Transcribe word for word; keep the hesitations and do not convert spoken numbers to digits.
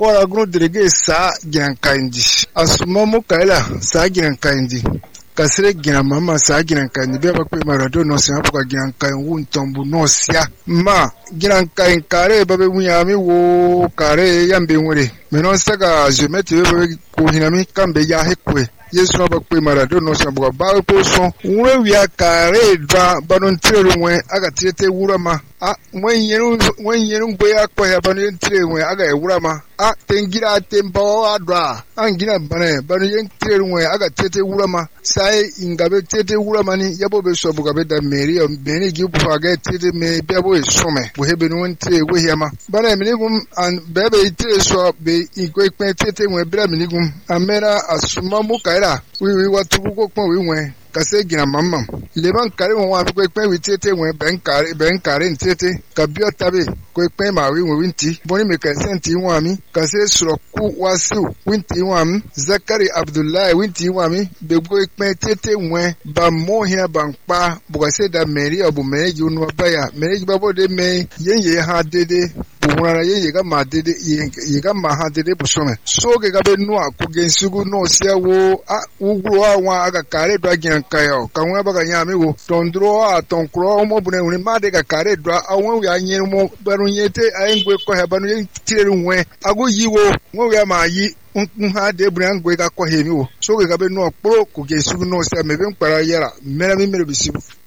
kora gunu direge sa ginan kandi asuma mu kaila sa ginan kandi kasire ginan mama sa ginan kandi be ba kwe marado no se apuka ginan kan wun tombu no sia ma ginan kan kare ba be munyami wo kare yambe ngure menon saka je meti be ko hinami kambe ya hekwe Yesu ba kwe marado no se apuka ba ko so wure wi akare dwa banon tire nwe aga tete wurama a mwen yenu mwen yenu gbe akwa ya banon tire nwe aga e wurama a tengira tempo adwa angina bane bano yen tire nwe aga tete wurama sai ingabe tete wurama ni yabo be so buga be da meri o beni gi bu aga tete me bebo e some bo hebe no nte we hiama bana minigum an bebe tire so be igwe pe tete nwe bra minigum amera asuma mu kaira wi wi watu ko pon wi nwe kase gina mamma leban kare won wa ko pe wi tete won ben kare ben kare tete ka bio tabe ko pe ma wi winti boni me ka senti won mi kase suro ku wasiu winti won zakari abdullah winti won mi be ko pe tete won ba mo hina ban pa bu kase da meri obu meji unu baya meji babo de me yenye ha dede buhunara yenye ga ma dede ye ga ma ha dede busome so ge ga be nu akuge nsugu no sia wo a ugro awa aga kare do agin kayo kanwa baga nyame wo tondro a tonkro mo bune uni ma de ga kare do awon wi anyen mo baru nyete ayengwe ko ha banu yen tire nwe ago yiwo wo wi ma yi unha de bune angwe ga ko hemi wo so ge ga be nu okporo kuge nsugu no sia mebe nkpara yara mera mi mere bisibu